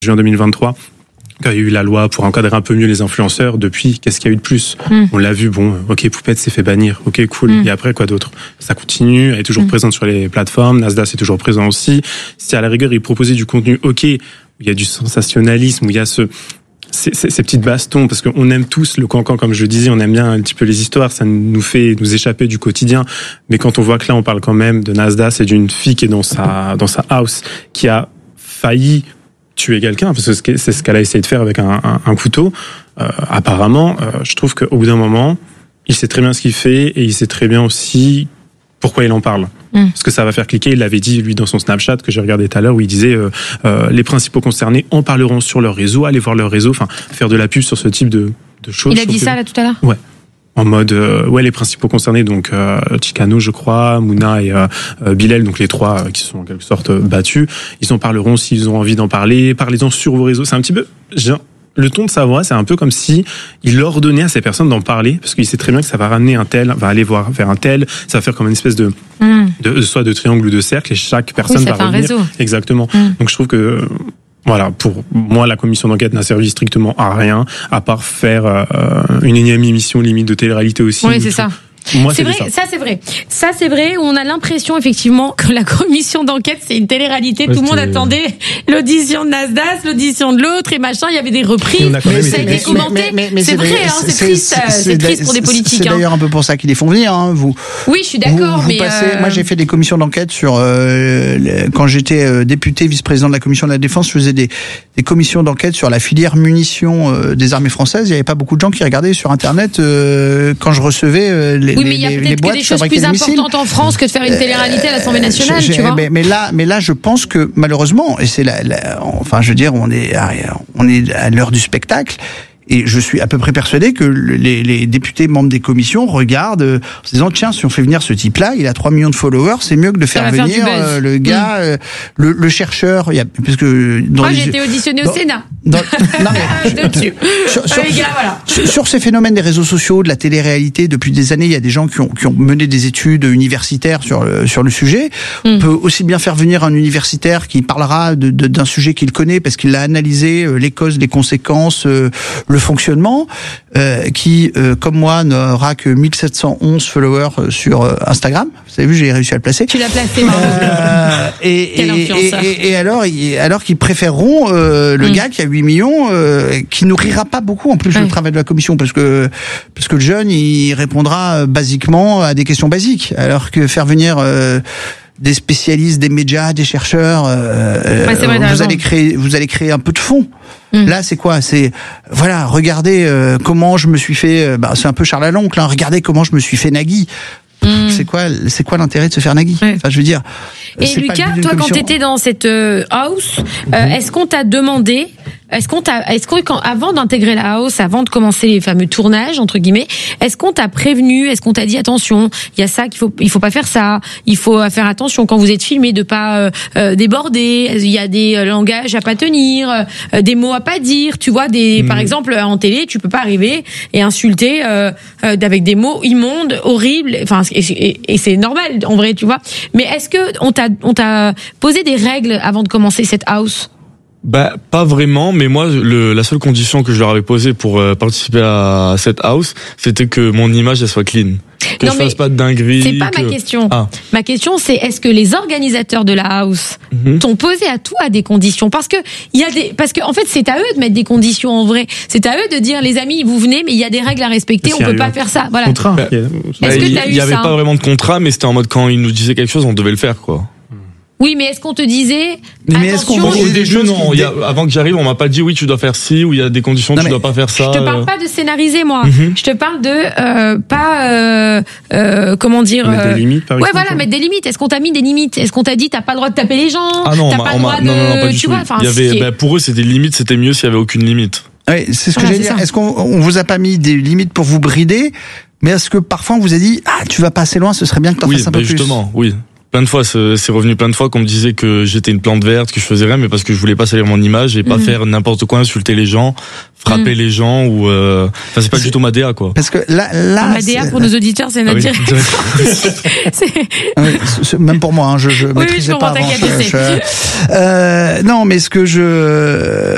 juin 2023. Quand il y a eu la loi pour encadrer un peu mieux les influenceurs, depuis, qu'est-ce qu'il y a eu de plus? On l'a vu, bon, ok, Poupette s'est fait bannir, ok, cool. Et après, quoi d'autre? Ça continue, elle est toujours présente sur les plateformes, Nasdaq est toujours présent aussi. Si à la rigueur, il proposait du contenu, ok, il y a du sensationnalisme, où il y a ces petites bastons, parce qu'on aime tous le cancan, comme je le disais, on aime bien un petit peu les histoires, ça nous fait nous échapper du quotidien. Mais quand on voit que là, on parle quand même de Nasdaq, c'est d'une fille qui est dans sa house, qui a failli tuer quelqu'un, parce que c'est ce qu'elle a essayé de faire avec un couteau. Apparemment, je trouve qu'au bout d'un moment, il sait très bien ce qu'il fait et il sait très bien aussi pourquoi il en parle. Parce que ça va faire cliquer. Il l'avait dit, lui, dans son Snapchat que j'ai regardé tout à l'heure, où il disait les principaux concernés en parleront sur leur réseau, allez voir leur réseau, enfin, faire de la pub sur ce type de choses. Il a dit ça, là, tout à l'heure? Ouais. En mode, les principaux concernés, donc Chicano, je crois, Mouna et Bilal, donc les trois qui sont en quelque sorte battus, ils en parleront s'ils ont envie d'en parler, parlez-en sur vos réseaux. C'est un petit peu, le ton de sa voix, c'est un peu comme si il ordonnait à ces personnes d'en parler, parce qu'il sait très bien que ça va ramener un tel, va aller voir vers un tel, ça va faire comme une espèce de soit de triangle ou de cercle, et chaque personne va revenir. Un réseau. Exactement. Donc je trouve que, voilà, pour moi, la commission d'enquête n'a servi strictement à rien, à part faire une énième émission limite de télé-réalité aussi. Oui, c'est ça. Moi, c'est vrai, ça c'est vrai. On a l'impression effectivement que la commission d'enquête c'est une télé-réalité. Tout le monde attendait l'audition de Nasdaq, l'audition de l'autre et machin. Il y avait des reprises. Ça a été commenté. Mais c'est vrai, c'est triste. C'est triste pour des politiques. C'est d'ailleurs un peu pour ça qu'ils les font venir. Vous. Oui, je suis d'accord. Mais moi, j'ai fait des commissions d'enquête sur quand j'étais député vice-président de la commission de la défense. Je faisais des commissions d'enquête sur la filière munitions des armées françaises. Il y avait pas beaucoup de gens qui regardaient sur Internet quand je recevais oui, mais il y a peut-être que des choses plus importantes en France que de faire une télé-réalité à l'Assemblée nationale, tu vois. Mais là, je pense que malheureusement, et c'est enfin, je veux dire, on est à l'heure du spectacle. Et je suis à peu près persuadé que les députés membres des commissions regardent en se disant tiens, si on fait venir ce type-là, il a 3 millions de followers, c'est mieux que de faire venir le gars, le chercheur. Parce que j'ai été auditionné au Sénat. Sur ces phénomènes des réseaux sociaux, de la télé-réalité, depuis des années, il y a des gens qui ont mené des études universitaires sur le sujet. On peut aussi bien faire venir un universitaire qui parlera d'un sujet qu'il connaît parce qu'il a analysé les causes, les conséquences, le fonctionnement, qui, comme moi, n'aura que 1711 followers sur Instagram. Vous avez vu, j'ai réussi à le placer. Tu l'as placé, et alors qu'ils préféreront le gars qui a 8 millions, qui nourrira pas beaucoup en plus le travail de la commission, parce que le jeune, il répondra basiquement à des questions basiques, alors que faire venir des spécialistes, des médias, des chercheurs, vous allez créer un peu de fond. Là, c'est quoi? C'est, voilà, regardez comment je me suis fait, c'est un peu Charles à l'oncle, hein, regardez comment je me suis fait Nagui. C'est quoi l'intérêt de se faire Nagui? Enfin, je veux dire. Et Lucas, toi, quand t'étais dans cette house, est-ce qu'on t'a demandé, avant d'intégrer la house, avant de commencer les fameux tournages entre guillemets, est-ce qu'on t'a prévenu, est-ce qu'on t'a dit attention, il y a ça il faut pas faire ça, il faut faire attention quand vous êtes filmé de pas déborder, il y a des langages à pas tenir, des mots à pas dire, tu vois, par exemple en télé, tu peux pas arriver et insulter avec des mots immondes, horribles, enfin et c'est normal en vrai, tu vois. Mais est-ce que on t'a posé des règles avant de commencer cette house? Pas vraiment, mais moi, la seule condition que je leur avais posée pour participer à cette house, c'était que mon image, elle soit clean. Que je fasse pas de dinguerie. C'est pas ma question. Ma question, c'est est-ce que les organisateurs de la house t'ont posé à des conditions? Parce que en fait, c'est à eux de mettre des conditions en vrai. C'est à eux de dire, les amis, vous venez, mais il y a des règles à respecter, on peut pas faire ça. Voilà. Contrat. Est-ce que t'as eu ça? Il y avait pas vraiment de contrat, mais c'était en mode quand ils nous disaient quelque chose, on devait le faire, quoi. Oui, mais est-ce qu'on te disait attention, au début, non. Avant que j'arrive, on m'a pas dit oui, tu dois faire ci, ou il y a des conditions, tu dois pas faire ça. Je te parle pas de scénariser, moi. Je te parle de comment dire. Mettre des limites, par exemple. Voilà, mettre des limites. Est-ce qu'on t'a mis des limites? Est-ce qu'on t'a dit t'as pas le droit de taper les gens? Ah non, t'as pas le droit de. Non, pas du tu tout. vois, il y avait, pour eux, c'était limite, c'était mieux s'il y avait aucune limite. Oui, c'est ce que j'allais dire. Est-ce qu'on vous a pas mis des limites pour vous brider? Mais est-ce que parfois on vous a dit tu vas pas assez loin, ce serait bien que t'en fasses un peu plus? Justement, oui. Plein de fois, c'est revenu plein de fois qu'on me disait que j'étais une plante verte, que je faisais rien, mais parce que je voulais pas salir mon image et pas faire n'importe quoi, insulter les gens, frapper les gens ou c'est pas du tout ma DA, quoi. Parce que là ma DA pour nos auditeurs, c'est notre direction. Même pour moi, je maîtrisais pas avant. Non, mais ce que